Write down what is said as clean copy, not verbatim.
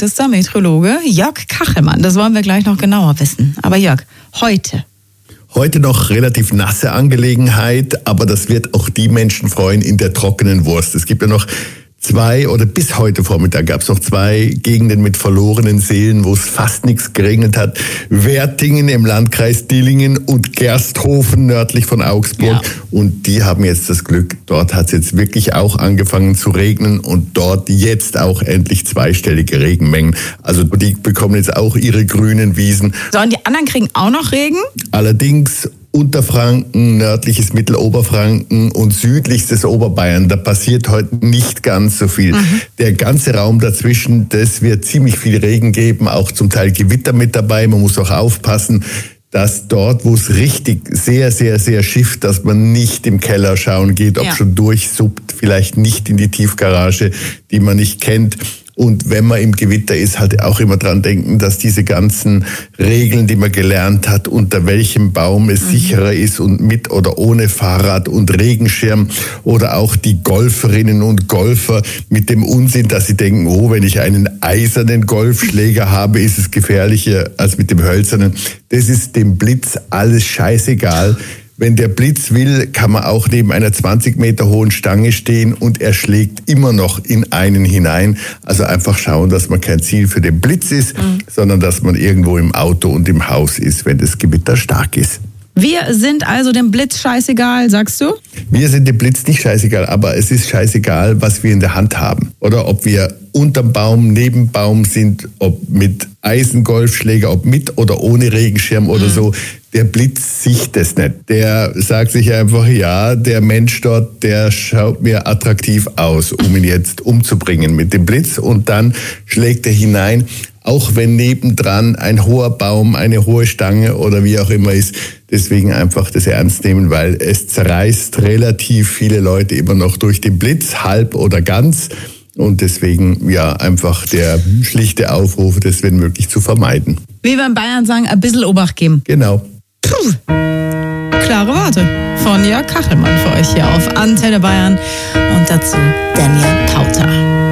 ist der Meteorologe Jörg Kachelmann. Das wollen wir gleich noch genauer wissen. Aber Jörg, heute noch relativ nasse Angelegenheit, aber das wird auch die Menschen freuen in der trockenen Wurst. Es gibt ja noch bis heute Vormittag gab es noch 2 Gegenden mit verlorenen Seelen, wo es fast nichts geregnet hat. Wertingen im Landkreis Dillingen und Gersthofen nördlich von Augsburg. Ja. Und die haben jetzt das Glück, dort hat es jetzt wirklich auch angefangen zu regnen und dort jetzt auch endlich zweistellige Regenmengen. Also die bekommen jetzt auch ihre grünen Wiesen. Sollen die anderen kriegen auch noch Regen? Allerdings Unterfranken, nördliches Mitteloberfranken und südlichstes Oberbayern, da passiert heute nicht ganz so viel. Der ganze Raum dazwischen, das wird ziemlich viel Regen geben, auch zum Teil Gewitter mit dabei. Man muss auch aufpassen, dass dort, wo es richtig sehr, sehr, sehr schifft, dass man nicht im Keller schauen geht, ob schon durchsuppt, vielleicht nicht in die Tiefgarage, die man nicht kennt. Und wenn man im Gewitter ist, halt auch immer dran denken, dass diese ganzen Regeln, die man gelernt hat, unter welchem Baum es sicherer ist und mit oder ohne Fahrrad und Regenschirm, oder auch die Golferinnen und Golfer mit dem Unsinn, dass sie denken, oh, wenn ich einen eisernen Golfschläger habe, ist es gefährlicher als mit dem hölzernen. Das ist dem Blitz alles scheißegal. Wenn der Blitz will, kann man auch neben einer 20 Meter hohen Stange stehen und er schlägt immer noch in einen hinein. Also einfach schauen, dass man kein Ziel für den Blitz ist, sondern dass man irgendwo im Auto und im Haus ist, wenn das Gewitter stark ist. Wir sind also dem Blitz scheißegal, sagst du? Wir sind dem Blitz nicht scheißegal, aber es ist scheißegal, was wir in der Hand haben. Oder ob wir unterm Baum, neben Baum sind, ob mit Eisengolfschläger, ob mit oder ohne Regenschirm oder so. Der Blitz sieht das nicht. Der sagt sich einfach, ja, der Mensch dort, der schaut mir attraktiv aus, um ihn jetzt umzubringen mit dem Blitz. Und dann schlägt er hinein, auch wenn nebendran ein hoher Baum, eine hohe Stange oder wie auch immer ist. Deswegen einfach das ernst nehmen, weil es zerreißt relativ viele Leute immer noch durch den Blitz, halb oder ganz. Und deswegen einfach der schlichte Aufruf, das wenn möglich zu vermeiden. Wie wir in Bayern sagen, ein bisschen Obacht geben. Genau. Klare Worte von Jörg Kachelmann für euch hier auf Antenne Bayern und dazu Daniel Pauter.